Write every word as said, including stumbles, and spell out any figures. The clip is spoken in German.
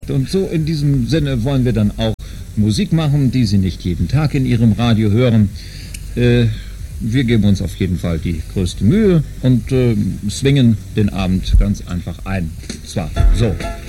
gesagt. Und so in diesem Sinne wollen wir dann auch Musik machen, die Sie nicht jeden Tag in Ihrem Radio hören. Äh, wir geben uns auf jeden Fall die größte Mühe und äh, swingen den Abend ganz einfach ein. Zwar so.